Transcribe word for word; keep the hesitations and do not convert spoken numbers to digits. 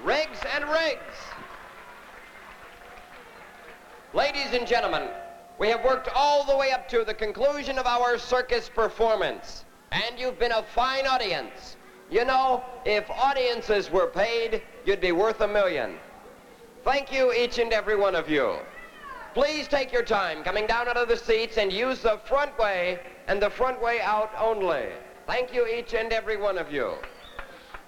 Riggs and Riggs. Ladies and gentlemen, we have worked all the way up to the conclusion of our circus performance, and you've been a fine audience. You know, if audiences were paid, you'd be worth a million. Thank you, each and every one of you. Please take your time coming down out of the seats and use the front way and the front way out only. Thank you, each and every one of you.